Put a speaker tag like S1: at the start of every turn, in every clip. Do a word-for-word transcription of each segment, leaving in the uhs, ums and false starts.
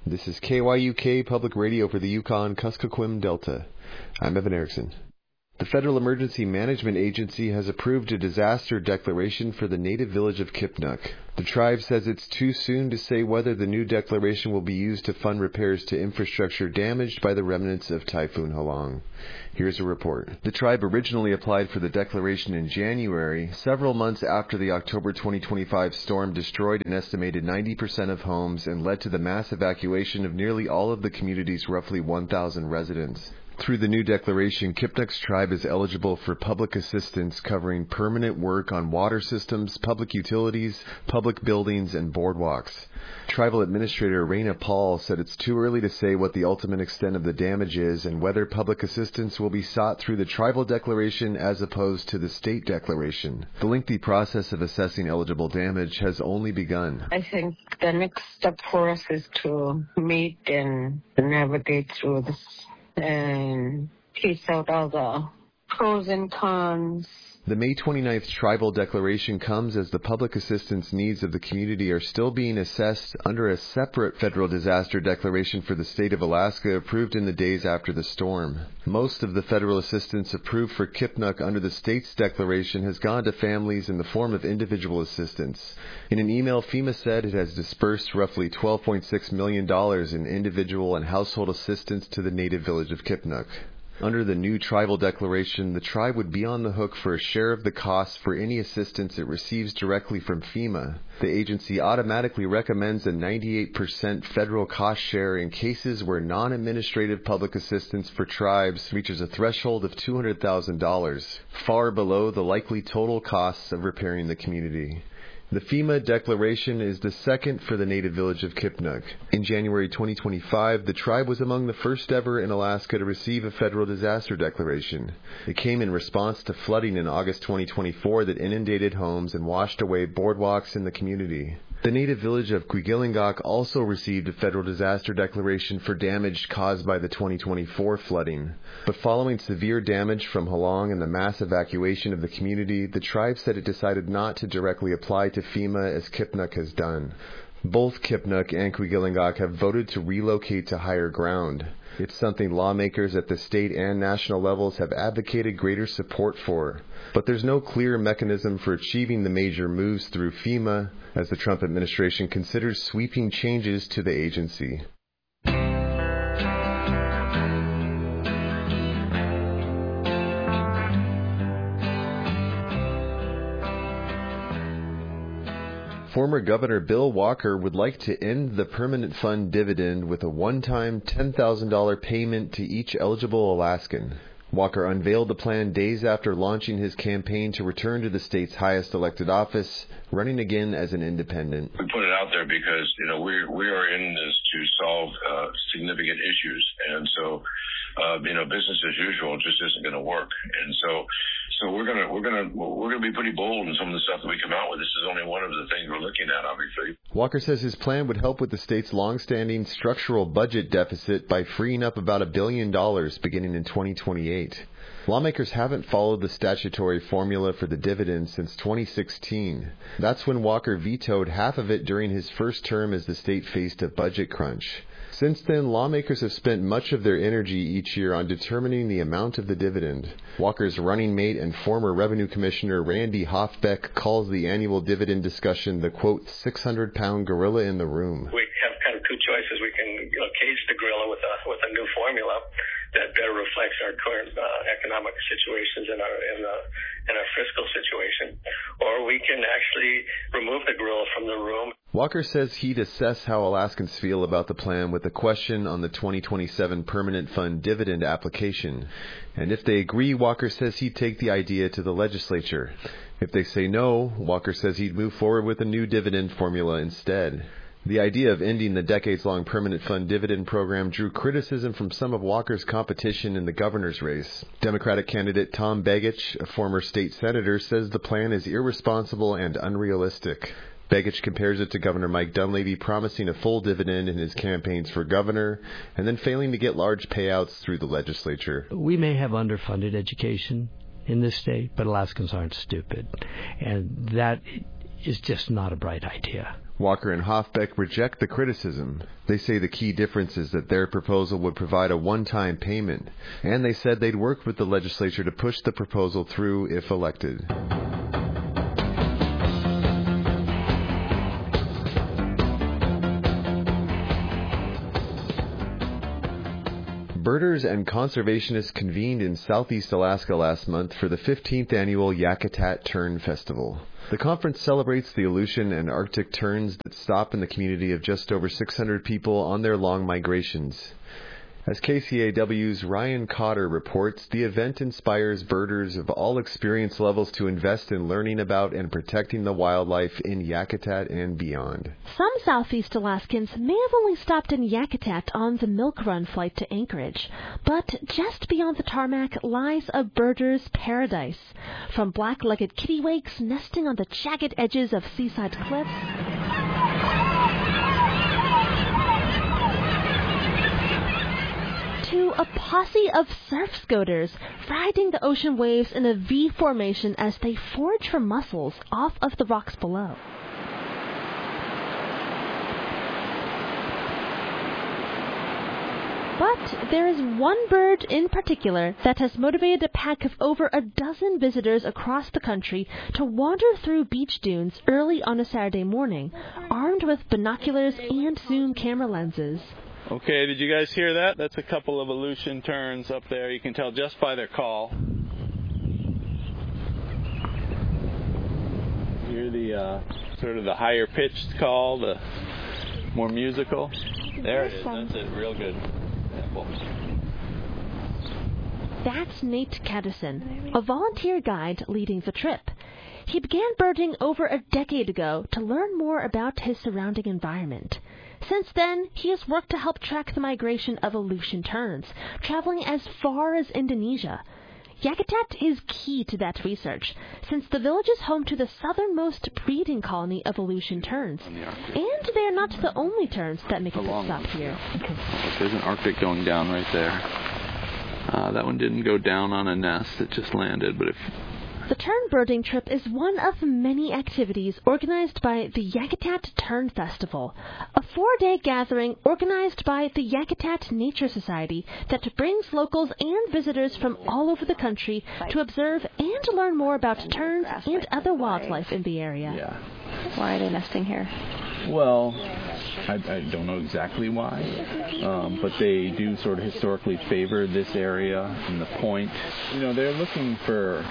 S1: This is K Y U K Public Radio for the Yukon Kuskokwim Delta. I'm Evan Erickson. The Federal Emergency Management Agency has approved a disaster declaration for the native village of Kipnuk. The tribe says it's too soon to say whether the new declaration will be used to fund repairs to infrastructure damaged by the remnants of Typhoon Halong. Here's a report. The tribe originally applied for the declaration in January, several months after the October twenty twenty-five storm destroyed an estimated ninety percent of homes and led to the mass evacuation of nearly all of the community's roughly one thousand residents. Through the new declaration, Kipnuk's tribe is eligible for public assistance covering permanent work on water systems, public utilities, public buildings, and boardwalks. Tribal Administrator Raina Paul said it's too early to say what the ultimate extent of the damage is and whether public assistance will be sought through the tribal declaration as opposed to the state declaration. The lengthy process of assessing eligible damage has only begun.
S2: I think the next step for us is to meet and navigate through this and piece out all the pros and cons.
S1: The May twenty-ninth tribal declaration comes as the public assistance needs of the community are still being assessed under a separate federal disaster declaration for the state of Alaska approved in the days after the storm. Most of the federal assistance approved for Kipnuk under the state's declaration has gone to families in the form of individual assistance. In an email, FEMA said it has dispersed roughly twelve point six million dollars in individual and household assistance to the native village of Kipnuk. Under the new tribal declaration, the tribe would be on the hook for a share of the costs for any assistance it receives directly from FEMA. The agency automatically recommends a ninety-eight percent federal cost share in cases where non-administrative public assistance for tribes reaches a threshold of two hundred thousand dollars, far below the likely total costs of repairing the community. The FEMA declaration is the second for the native village of Kipnuk. In January twenty twenty-five, the tribe was among the first ever in Alaska to receive a federal disaster declaration. It came in response to flooding in August twenty twenty-four that inundated homes and washed away boardwalks in the community. The native village of Kwigillingok also received a federal disaster declaration for damage caused by the twenty twenty-four flooding. But following severe damage from Halong and the mass evacuation of the community, the tribe said it decided not to directly apply to FEMA as Kipnuk has done. Both Kipnuk and Kwigillingok have voted to relocate to higher ground. It's something lawmakers at the state and national levels have advocated greater support for. But there's no clear mechanism for achieving the major moves through FEMA, as the Trump administration considers sweeping changes to the agency. Former Governor Bill Walker would like to end the permanent fund dividend with a one-time ten thousand dollars payment to each eligible Alaskan. Walker unveiled the plan days after launching his campaign to return to the state's highest elected office, running again as an independent.
S3: We put it out there because, you know, we we are in this to solve uh, significant issues, and so, uh, you know, business as usual just isn't going to work, and so, so we're gonna we're gonna we're gonna be pretty bold in some of the stuff that we come out with. This is only one of the things we're looking at, obviously.
S1: Walker says his plan would help with the state's long-standing structural budget deficit by freeing up about a billion dollars beginning in twenty twenty-eight. Lawmakers haven't followed the statutory formula for the dividend since twenty sixteen. That's when Walker vetoed half of it during his first term as the state faced a budget crunch. Since then, lawmakers have spent much of their energy each year on determining the amount of the dividend. Walker's running mate and former Revenue Commissioner Randy Hoffbeck calls the annual dividend discussion the, quote, six hundred pound gorilla in the room.
S4: We have kind of two choices. We can, you know, cage the gorilla with a, with a new formula that better reflects our current uh, economic situations and our and, uh, and our fiscal situation, or we can actually remove the gorilla from the room.
S1: Walker says he'd assess how Alaskans feel about the plan with a question on the twenty twenty-seven Permanent Fund dividend application. And if they agree, Walker says he'd take the idea to the legislature. If they say no, Walker says he'd move forward with a new dividend formula instead. The idea of ending the decades-long Permanent Fund dividend program drew criticism from some of Walker's competition in the governor's race. Democratic candidate Tom Begich, a former state senator, says the plan is irresponsible and unrealistic. Begich compares it to Governor Mike Dunleavy promising a full dividend in his campaigns for governor and then failing to get large payouts through the legislature.
S5: We may have underfunded education in this state, but Alaskans aren't stupid. And that is just not a bright idea.
S1: Walker and Hofbeck reject the criticism. They say the key difference is that their proposal would provide a one-time payment, and they said they'd work with the legislature to push the proposal through if elected. Birders and conservationists convened in southeast Alaska last month for the fifteenth annual Yakutat Tern Festival. The conference celebrates the Aleutian and Arctic terns that stop in the community of just over six hundred people on their long migrations. As K C A W's Ryan Cotter reports, the event inspires birders of all experience levels to invest in learning about and protecting the wildlife in Yakutat and beyond.
S6: Some Southeast Alaskans may have only stopped in Yakutat on the Milk Run flight to Anchorage, but just beyond the tarmac lies a birder's paradise. From black-legged kittiwakes nesting on the jagged edges of seaside cliffs, to a posse of surf scoters riding the ocean waves in a V formation as they forage for mussels off of the rocks below. But there is one bird in particular that has motivated a pack of over a dozen visitors across the country to wander through beach dunes early on a Saturday morning, armed with binoculars and zoom camera lenses.
S7: Okay, did you guys hear that? That's a couple of Aleutian terns up there. You can tell just by their call. Hear the uh, sort of the higher pitched call, the more musical. There it is. That's it. Real good.
S6: That's Nate Caddison, a volunteer guide leading the trip. He began birding over a decade ago to learn more about his surrounding environment. Since then, he has worked to help track the migration of Aleutian terns, traveling as far as Indonesia. Yakutat is key to that research, since the village is home to the southernmost breeding colony of Aleutian terns. And they are not the only terns that make a pit stop here.
S7: There's an Arctic going down right there. Uh, that one didn't go down on a nest, it just landed, but if
S6: The tern birding trip is one of many activities organized by the Yakutat Tern Festival, a four-day gathering organized by the Yakutat Nature Society that brings locals and visitors from all over the country to observe and learn more about terns and other wildlife in the area.
S7: Yeah.
S8: Why are they nesting here?
S7: Well, I, I don't know exactly why, um, but they do sort of historically favor this area and the point. You know, they're looking for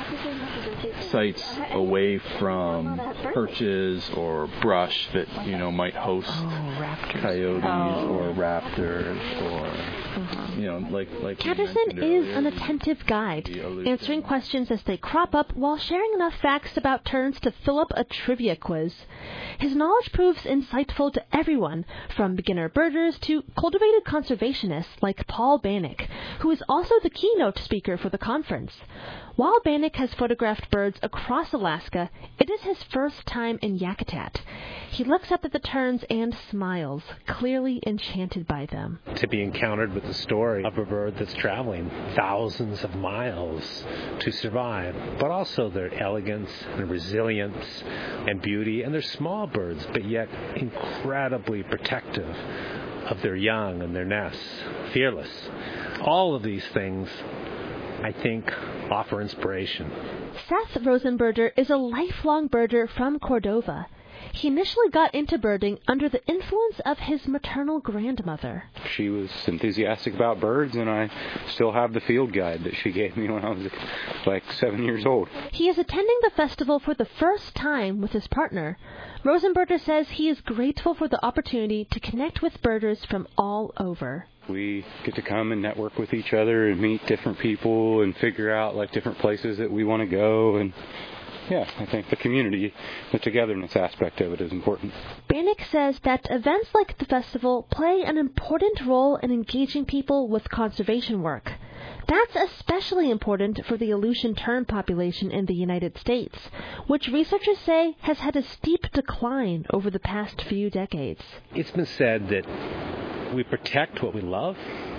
S7: sites away from perches or brush that, you know, might host
S8: oh,
S7: coyotes
S8: oh.
S7: or raptors or, uh-huh. you know, like... like
S6: Caddison is an attentive guide, answering questions as they crop up while sharing enough facts about terns to fill up a trivia quiz. His knowledge proves insightful to everyone, from beginner birders to cultivated conservationists like Paul Bannock, who is also the keynote speaker for the conference. While Bannock has photographed birds across Alaska, it is his first time in Yakutat. He looks up at the terns and smiles, clearly enchanted by them.
S9: To be encountered with the story of a bird that's traveling thousands of miles to survive, but also their elegance and resilience and beauty, and they're small birds, but yet incredibly protective of their young and their nests, fearless. All of these things, I think, offer inspiration.
S6: Seth Rosenberger is a lifelong birder from Cordova. He initially got into birding under the influence of his maternal grandmother.
S10: She was enthusiastic about birds, and I still have the field guide that she gave me when I was like seven years old.
S6: He is attending the festival for the first time with his partner. Rosenberger says he is grateful for the opportunity to connect with birders from all over.
S10: We get to come and network with each other and meet different people and figure out like different places that we want to go. And yeah, I think the community, the togetherness aspect of it is important.
S6: Bannock says that events like the festival play an important role in engaging people with conservation work. That's especially important for the Aleutian tern population in the United States, which researchers say has had a steep decline over the past few decades.
S9: It's been said that we protect what we love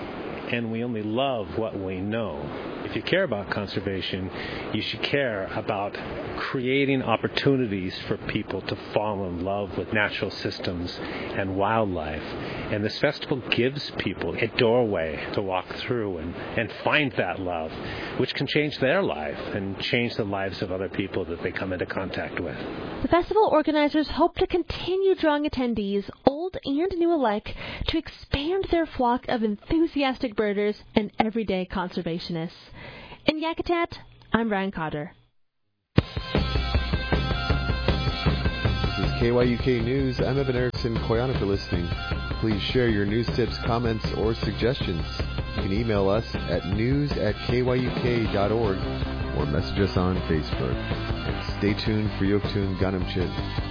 S9: and we only love what we know. If you care about conservation, you should care about creating opportunities for people to fall in love with natural systems and wildlife. And this festival gives people a doorway to walk through and, and find that love, which can change their life and change the lives of other people that they come into contact with.
S6: The festival organizers hope to continue drawing attendees, old and new alike, to expand their flock of enthusiastic birders and everyday conservationists. In Yakutat, I'm Ryan Cotter.
S1: This is K Y U K News. I'm Evan Erickson. Koyana for listening. Please share your news tips, comments, or suggestions. You can email us at news at k y u k dot org or message us on Facebook. Stay tuned for Yoktun Ganamchit.